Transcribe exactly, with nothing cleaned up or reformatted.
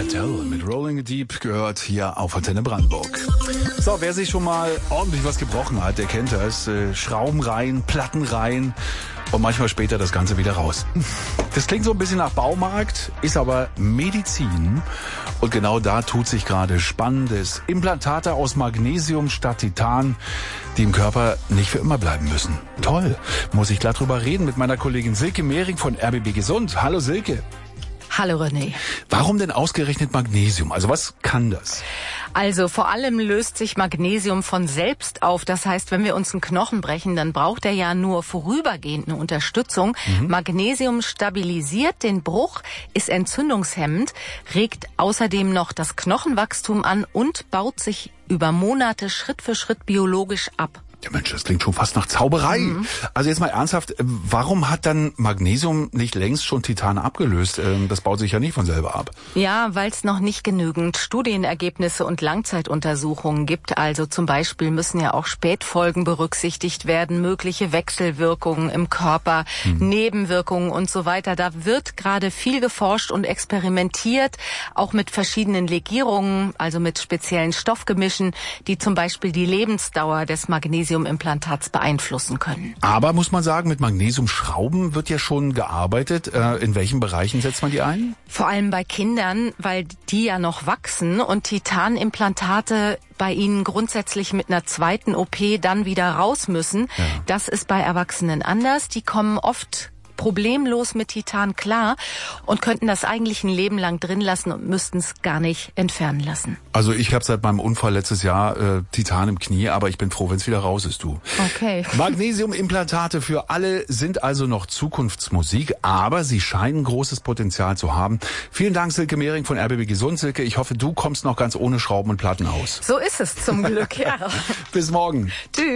Adele mit Rolling Deep gehört hier auf Antenne Brandenburg. So, wer sich schon mal ordentlich was gebrochen hat, der kennt das. Äh, Schrauben rein, Platten rein und manchmal später das Ganze wieder raus. Das klingt so ein bisschen nach Baumarkt, ist aber Medizin. Und genau da tut sich gerade Spannendes. Implantate aus Magnesium statt Titan, die im Körper nicht für immer bleiben müssen. Toll, muss ich glatt drüber reden mit meiner Kollegin Silke Mehring von R B B Gesund. Hallo Silke. Hallo René. Warum denn ausgerechnet Magnesium? Also was kann das? Also vor allem löst sich Magnesium von selbst auf. Das heißt, wenn wir uns einen Knochen brechen, dann braucht er ja nur vorübergehend eine Unterstützung. Mhm. Magnesium stabilisiert den Bruch, ist entzündungshemmend, regt außerdem noch das Knochenwachstum an und baut sich über Monate Schritt für Schritt biologisch ab. Ja Mensch, das klingt schon fast nach Zauberei. Mhm. Also jetzt mal ernsthaft, warum hat dann Magnesium nicht längst schon Titan abgelöst? Das baut sich ja nicht von selber ab. Ja, weil es noch nicht genügend Studienergebnisse und Langzeituntersuchungen gibt. Also zum Beispiel müssen ja auch Spätfolgen berücksichtigt werden, mögliche Wechselwirkungen im Körper, mhm. Nebenwirkungen und so weiter. Da wird gerade viel geforscht und experimentiert, auch mit verschiedenen Legierungen, also mit speziellen Stoffgemischen, die zum Beispiel die Lebensdauer des Magnesiums Implantats beeinflussen können. Aber muss man sagen, mit Magnesiumschrauben wird ja schon gearbeitet. Äh, in welchen Bereichen setzt man die ein? Vor allem bei Kindern, weil die ja noch wachsen und Titanimplantate bei ihnen grundsätzlich mit einer zweiten O P dann wieder raus müssen. Ja. Das ist bei Erwachsenen anders. Die kommen oft problemlos mit Titan klar und könnten das eigentlich ein Leben lang drin lassen und müssten es gar nicht entfernen lassen. Also ich habe seit meinem Unfall letztes Jahr äh, Titan im Knie, aber ich bin froh, wenn es wieder raus ist, du. Okay. Magnesiumimplantate für alle sind also noch Zukunftsmusik, aber sie scheinen großes Potenzial zu haben. Vielen Dank, Silke Mehring von R B B Gesund. Silke, ich hoffe, du kommst noch ganz ohne Schrauben und Platten aus. So ist es zum Glück, ja. Bis morgen. Tschüss.